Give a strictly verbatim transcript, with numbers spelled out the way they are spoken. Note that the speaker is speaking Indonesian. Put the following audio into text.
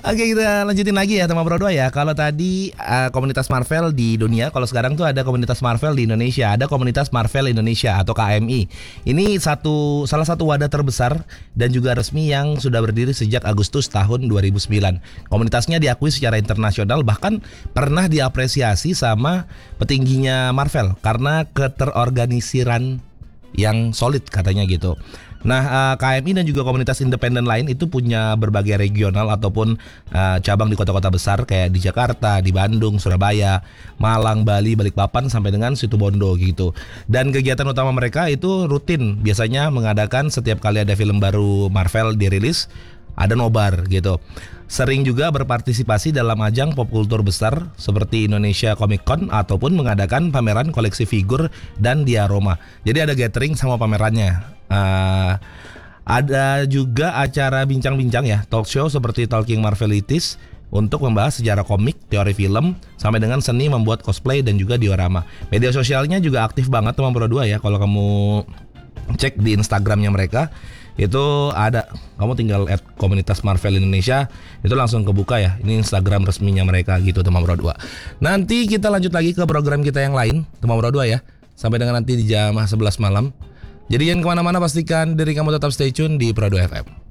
Oke, kita lanjutin lagi ya teman Pro dua ya. Kalau tadi uh, komunitas Marvel di dunia, kalau sekarang tuh ada komunitas Marvel di Indonesia. Ada komunitas Marvel Indonesia atau K M I. Ini satu salah satu wadah terbesar dan juga resmi yang sudah berdiri sejak Agustus tahun dua ribu sembilan. Komunitasnya diakui secara internasional, bahkan pernah diapresiasi sama petingginya Marvel karena keterorganisiran yang solid katanya gitu. Nah, K M I dan juga komunitas independen lain itu punya berbagai regional ataupun uh, cabang di kota-kota besar kayak di Jakarta, di Bandung, Surabaya, Malang, Bali, Balikpapan sampai dengan Situbondo gitu. Dan kegiatan utama mereka itu rutin, biasanya mengadakan setiap kali ada film baru Marvel dirilis, ada nobar gitu. Sering juga berpartisipasi dalam ajang pop kultur besar seperti Indonesia Comic Con ataupun mengadakan pameran koleksi figur dan diaroma. Jadi ada gathering sama pamerannya. Uh, ada juga acara bincang-bincang ya, talk show seperti Talking Marvelitis untuk membahas sejarah komik, teori film, sampai dengan seni membuat cosplay dan juga diorama. Media sosialnya juga aktif banget teman Pro dua ya. Kalau kamu cek di Instagramnya mereka itu ada, kamu tinggal add komunitas Marvel Indonesia, itu langsung kebuka ya. Ini Instagram resminya mereka gitu teman Pro dua. Nanti kita lanjut lagi ke program kita yang lain teman Pro dua ya. Sampai dengan nanti di jam sebelas malam. Jadi jangan kemana-mana, pastikan diri kamu tetap stay tune di Pro dua F M.